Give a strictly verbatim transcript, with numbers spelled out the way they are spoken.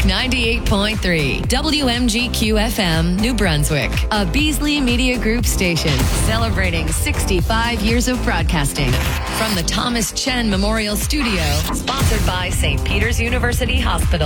ninety-eight point three W M G Q F M, New Brunswick, a Beasley Media Group station celebrating sixty-five years of broadcasting. From the Thomas Chen Memorial Studio, sponsored by Saint Peter's University Hospital.